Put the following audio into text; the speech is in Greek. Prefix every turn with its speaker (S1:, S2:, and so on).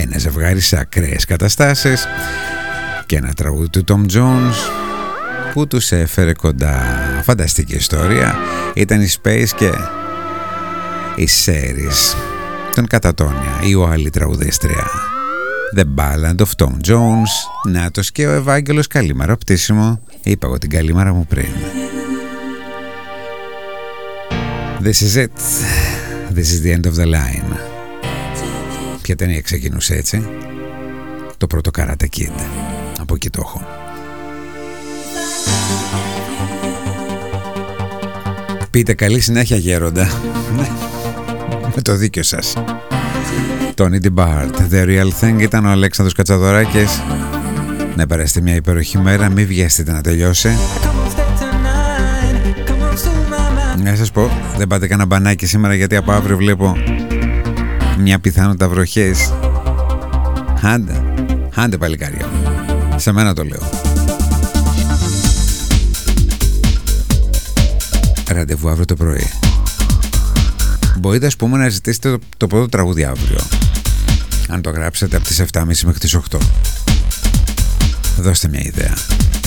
S1: ένα ζευγάρι σε ακραίες καταστάσεις και ένα τραγούδι του Tom Jones που τους έφερε κοντά. Φανταστική ιστορία. Ήταν η Space και η Series τον Κατατόνια, η άλλη τραγουδίστρια. The Ballad of Tom Jones. Νάτος και ο Ευάγγελος. Καλήμερα πτήσιμο. Είπα εγώ την καλήμερα μου πριν. This is it. This is the end of the line. Ποια ταινία ξεκινούσε έτσι? Το πρώτο Karate Kid. Από εκεί το έχω. Πείτε καλή συνέχεια γέροντα. Με το δίκιο σας. Tony DeBart, The Real Thing. Ήταν ο Αλέξανδρος Κατσαδωράκης. Να περάσετε μια υπέροχη μέρα. Μην βιαστείτε να τελειώσει. Να σας πω, δεν πάτε κανένα μπανάκι σήμερα, γιατί από αύριο βλέπω μια πιθανότητα βροχές. Άντε παλικάρια. Σε μένα το λέω. Ραντεβού αύριο το πρωί. Μπορείτε ας πούμε να ζητήσετε το πρώτο τραγούδι αύριο, αν το γράψετε από τις 7.30 μέχρι τις 8. Δώστε μια ιδέα.